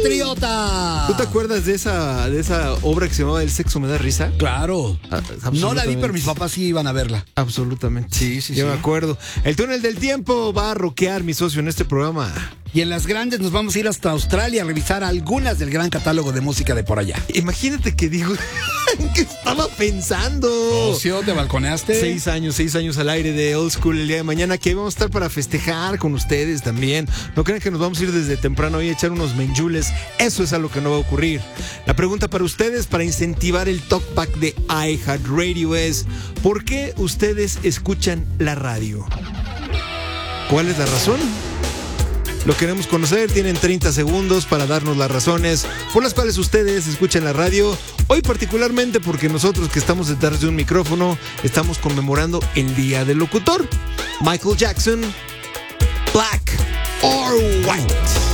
patriota. ¿Tú te acuerdas de esa obra que se llamaba El sexo me da risa? Claro. No la vi, pero mis Absolutamente. papás sí iban a verla. Absolutamente. Sí, Yo sí. me acuerdo. El túnel del tiempo va a rockear, mi socio, en este programa. Y en las grandes nos vamos a ir hasta Australia a revisar algunas del gran catálogo de música de por allá. Imagínate que digo, ¿qué estaba pensando? Socio, ¿te balconeaste? 6 años al aire de Old School el día de mañana, que vamos a estar para festejar con ustedes también. No crean que nos vamos a ir desde temprano y a echar unos menjules. Eso es algo que no va a ocurrir. La pregunta para ustedes, para incentivar el talkback de iHeartRadio es: ¿por qué ustedes escuchan la radio? ¿Cuál es la razón? Lo queremos conocer. Tienen 30 segundos para darnos las razones por las cuales ustedes escuchan la radio. Hoy particularmente porque nosotros que estamos detrás de un micrófono estamos conmemorando el Día del Locutor. Michael Jackson, Black or White.